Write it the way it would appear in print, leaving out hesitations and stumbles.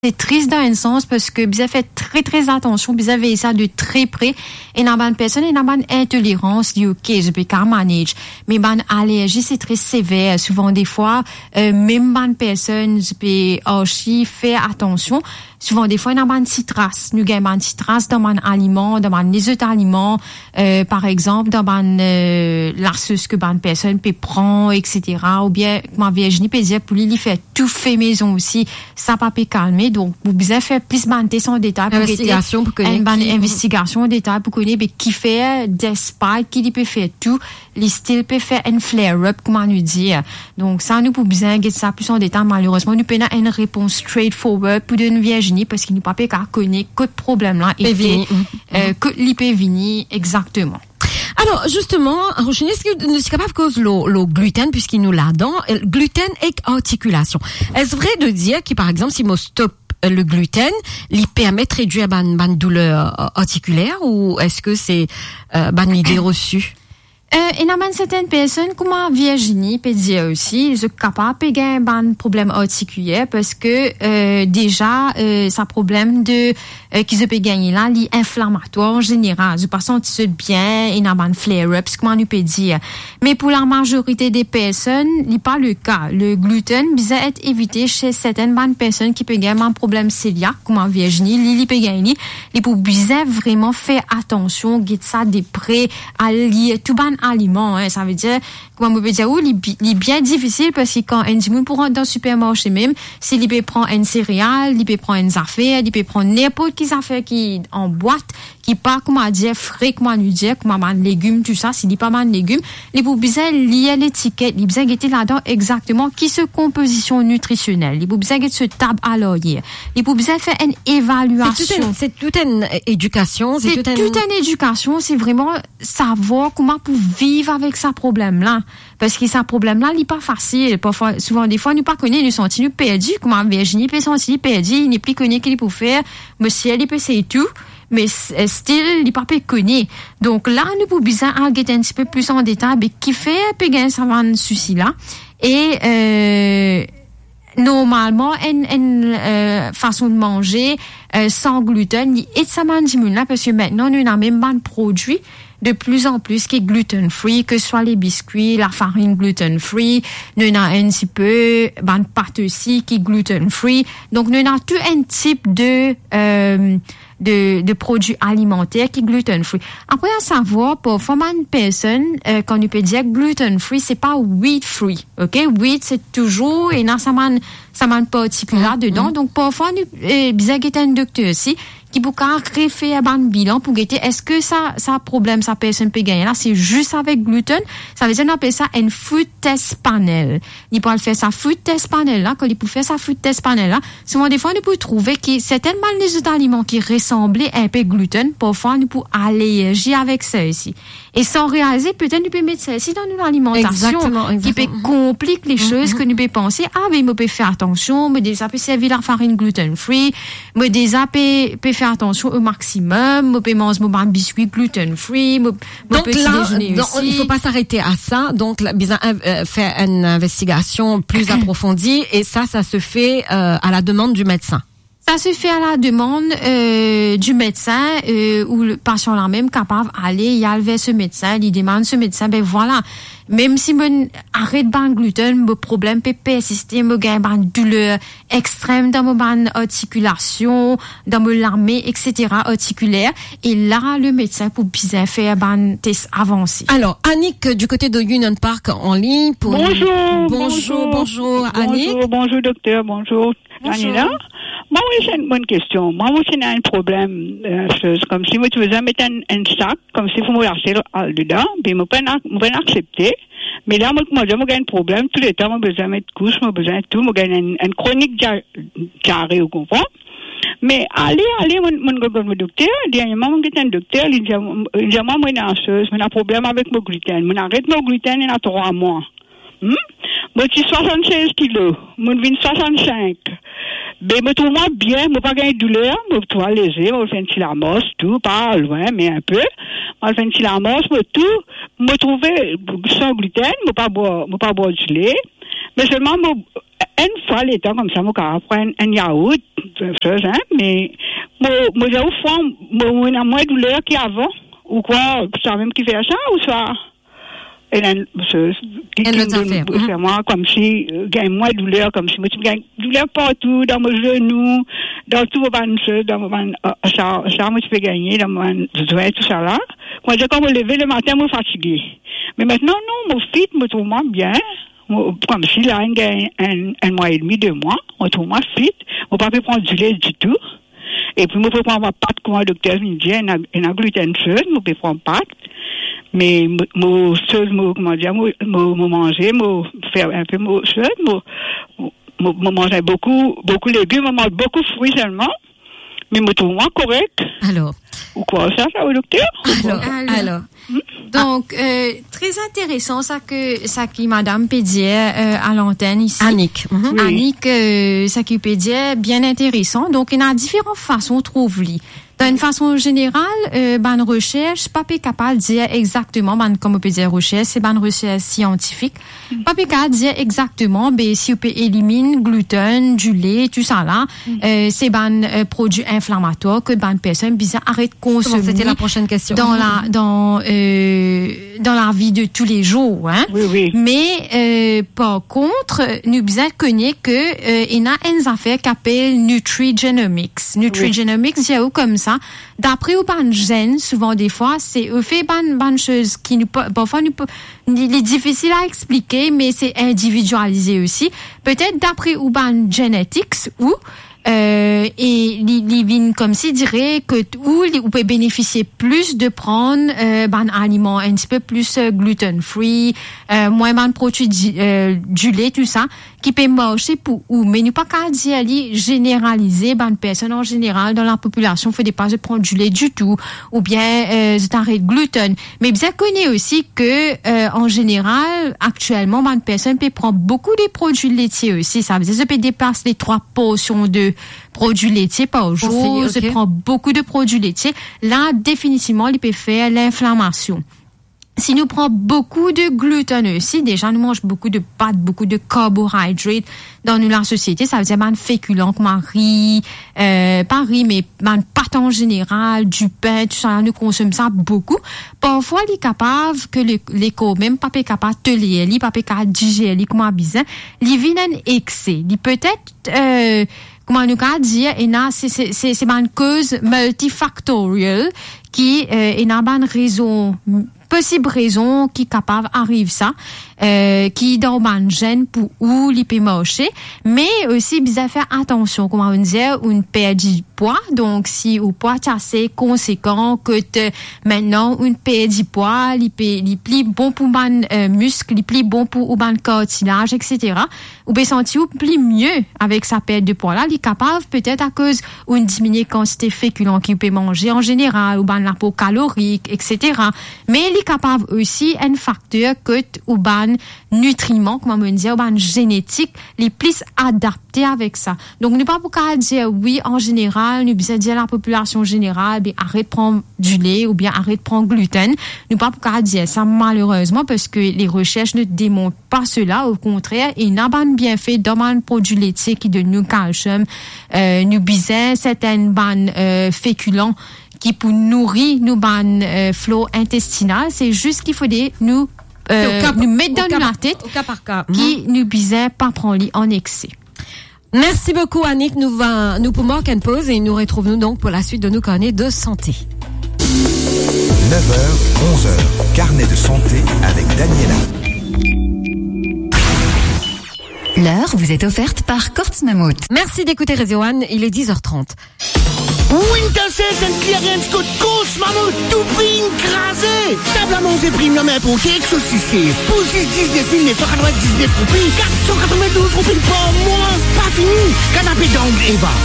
C'est triste dans un sens parce que vous avez fait très très attention, vous avez ça de très près et dans une personne et dans une intolérance dit ok je peux pas manage mais une allergie c'est très sévère souvent des fois même une personne je peux aussi faire attention souvent des fois dans une citras nous gagnons une citras dans un aliment dans un les autres aliments par exemple dans une larceuse que une personne peut prendre etc ou bien ma Virginie peut dire pour lui fait tout fait maison aussi ça pas peut calmer. Donc, vous avez fait plus de en détail pour investigation pour connaître une investigation en détail pour connaître qui fait despite qui peut faire tout les styles peut faire un flare up comment nous dire. Donc ça nous pour besoin de ça plus en détail malheureusement nous prenons une réponse straightforward pour une Virginie parce qu'il n'y a pas qu'à connaître que problème là et que l'hypervini exactement. Alors, justement, Rochine, est-ce que nous sommes capables de cause le gluten, puisqu'il nous l'a dans, gluten et articulation. Est-ce vrai de dire que, par exemple, si on stoppe le gluten, il permet de réduire une douleur articulaire, ou est-ce que c'est une idée reçue? Et dans certaines personnes, comme Virginie peut dire aussi, ils sont capables de gagner un problème articulaire parce que déjà ça problème de qu'ils peuvent gagner là, l'inflammatoire en général. Je pense que c'est bien et dans un flare-up, comment on peut dire. Mais pour la majorité des personnes, n'est pas le cas. Le gluten bisa être évité chez certaines bonnes personnes qui peuvent gagner un problème cœliaque, comme Virginie, il peut gagner. Il faut bien vraiment faire attention, guide ça des près à lier tout ban aliment, hein, ça veut dire, comment on peut dire, il est bien difficile parce que quand un dimanche pour rentrer dans le supermarché même, s'il peut prendre une céréale, il peut prendre une affaire, il peut prendre n'importe quelle affaire qui en boîte, qui pas, comment dire, frais, comment nous dire, comment un légumes, tout ça, s'il dit pas mal de légumes, il faut bien lier l'étiquette, il faut bien guetter là-dedans exactement qui se composition nutritionnelle, il faut bien guetter ce table à l'oreille, il faut bien faire une évaluation. C'est toute une éducation, c'est toute une éducation, c'est vraiment savoir comment pour vivre avec ce problème-là. Parce que ce problème-là, il n'est pas facile. Parfois, souvent, des fois, nous pas connaît, nous sentons perdus, comment Virginie peut sentir perdu, il n'est plus connu qu'il peut faire, monsieur, il peut essayer tout. Mais still, il pas connu. Donc là, nous pouvons bien enquêter un petit peu plus en détail, mais qui fait péguer ça va un souci là. Et normalement, une façon de manger sans gluten, et ça m'a dit là parce que maintenant, nous avons même pas de produits de plus en plus qui est gluten-free, que ce soit les biscuits, la farine gluten-free, nous avons un petit peu de pâte aussi qui est gluten-free. Donc, nous avons tout un type de produits alimentaires qui est gluten-free. Après, à savoir, pour une personne, quand on peut dire gluten-free, c'est pas wheat-free, ok? Wheat, c'est toujours, et ça m'a particulier dedans. Donc, parfois, nous, bien un docteur aussi, qui peut refaire un bilan pour guetter est-ce que ça problème ça personne peut gagner là c'est juste avec gluten ça veut dire on appelle ça un food test panel il peut faire ça food test panel là quand il peut faire ça food test panel là souvent des fois on peut trouver que certainement les autres aliments qui ressemblaient un peu gluten parfois on peut allergie avec ça ici et sans réaliser peut-être nous peut mettre ça ici dans notre alimentation qui peut compliquer les choses que nous peut penser mais on peut faire attention mais déjà peut servir la farine gluten free mais déjà peut faire attention au maximum, on peut manger un biscuit gluten-free, donc là, il faut pas s'arrêter à ça, donc bien faire une investigation plus approfondie et ça se fait à la demande du médecin. Ça se fait à la demande du médecin ou le patient là même capable d'aller y aller vers ce médecin, il demande ce médecin ben voilà même si mon arrête ban gluten mon problème peut persister mon gain ban douleur extrême dans mon ban articulation dans mon larmée etc articulaire et là le médecin pour bien faire ban test avancé. Alors Annick du côté de Union Park en ligne pour bonjour Annick. Bonjour docteur, bonjour. Anila. Moi, j'ai une bonne question. Moi, j'ai un problème, comme si tu faisais mettre un sac, comme si vous me lâchez dedans, puis je peux accepter. Mais là, moi, j'ai un problème. Tout le temps, j'ai besoin de mettre couche, j'ai besoin de tout, j'ai une chronique diarrhée, vous comprenez? Mais allez, mon docteur, dernièrement, j'ai un docteur, il dit, moi, j'ai un problème avec mon gluten. Je arrête mon gluten, il y a 3 mois. Moi, j'ai 76 kilos. Moi, je viens 65. Ben, me trouve moi bien, moi pas gagner de douleur, moi toi léger, moi fais un petit lamos, tout, pas loin, mais un peu. Moi fais un petit lamos, moi tout, me trouver sans gluten, moi pas boire du lait, mais seulement moi une fois, les temps comme ça, moi, quand prendre un yaourt, chose, hein, mais, moi, j'ai au fond, moi, moins douleur qu'avant, ou quoi, ça même qui fait ça, ou ça? Et là, c'est moi, comme si, gagne moins de douleur, comme si, moi, tu gagnes douleur partout, dans mon genou, dans tout dans mon, ça, moi, tu peux gagner, dans mon doigt, tout ça là. Moi, j'ai comme lever le matin, moi, fatigué. Mais maintenant, non, mon fit, me trouve moins bien. Comme si, là, il gagne un mois et demi, 2 mois, on trouve moins fit. On peut pas prendre du lait du tout. Et puis, moi, je peux prendre ma pâte, comme un docteur me dit, un gluten seul, moi, je peux prendre pâte. Mais moi seul comment dire moi manger moi faire un peu moi seul moi manger beaucoup légumes moi mange beaucoup fruits seulement mais moi trouve moi correct alors ou quoi ça au docteur alors donc très intéressant ça qui madame peut dire à l'antenne ici Annick Annick ça qui peut dire bien intéressant donc il y a différentes façons de trouver. D'une façon générale, ban recherche, pas capable de dire exactement, comme on peut dire recherche, c'est ban recherche scientifique. Pas capable de dire exactement, si on peut éliminer gluten, du lait, tout ça là, c'est ban produit inflammatoire que ban personne bizarre arrête de consommer. C'était la prochaine question. Dans la vie de tous les jours, hein. Oui. Mais, par contre, nous bien connaître que, il y a une affaire qui s'appelle Nutrigenomics. Nutrigenomics, c'est comme ça. D'après ou ban gène, souvent des fois, c'est fait ban choses qui nous parfois il est difficile à expliquer, mais c'est individualisé aussi. Peut-être d'après ou ban genetics ou et living comme si dirait que ou peut bénéficier plus de prendre ban aliments un petit peu plus gluten free, moins ban produits du lait tout ça qui peut marcher pour ou mais nous pas qu'à dire généraliser ban personne en général dans la population faut pas de prendre du lait du tout ou bien arrêter gluten mais bien connaît aussi que en général actuellement ban personne peut prendre beaucoup de produits laitiers aussi ça veut dire ça peut dépasser les 3 portions de produits laitiers par jour, se prend beaucoup de produits laitiers. Là, définitivement, il peut faire l'inflammation. Si nous prenons beaucoup de gluten aussi, déjà, nous mangeons beaucoup de pâtes, beaucoup de carbohydrates dans la société. Ça veut dire, féculents comme riz, pas riz, mais pâtes en général, du pain, tout ça, nous consommons ça beaucoup. Parfois, il est capable que l'éco, même pas capable de lire, il pas capable de digérer, comme un bizarre, il vient un excès. Il peut-être, comment nous dire, c'est une cause multifactorielle qui est une raison, possible raison qui capable arrive ça, qui dans un gène pour où il peut marcher, mais aussi bien faire attention, comment on dit, une perte de poids, donc si au poids est assez conséquent que maintenant une perte de poids, il plus bon pour man muscle, il plus bon pour man cartilage, etc. Ou bien sentir plus mieux avec sa perte de poids là, il est capable peut-être à cause d'une diminuée quantité féculent qu'il peut manger en général, ou ben l'apport calorique, etc. Mais il est capable aussi un facteur que ou ban nutriments, comment on dit, ou ban génétique, les plus adaptés avec ça. Donc nous pas pour dire oui en général, nous bien dire la population générale, arrête de prendre du lait ou bien arrête de prendre gluten. Nous pas pour dire ça malheureusement parce que les recherches ne démontrent pas cela. Au contraire, il n'a pas bien fait dans un produit laitier qui donne nous calcium, nous bisons certaines bannes féculents qui pour nourrir nos bannes flore intestinale. C'est juste qu'il faut nous mettre dans la tête au cas par cas qui nous bisait pas prendre en excès. Merci beaucoup Annick, nous pouvons marquer une pause et nous retrouvons donc pour la suite de nos carnets de santé. 9h, 11h, carnet de santé avec Daniela. L'heure vous est offerte par Kortz Mammut. Merci d'écouter Radio One, il est 10h30. Winterset Clearance Code Kortz Mammut, tout prix écrasé. Table à manger premium pour cake saucissé. Pour 19 999 roupies, 492 roupies par mois. Pas fini, canapé d'angle Eva.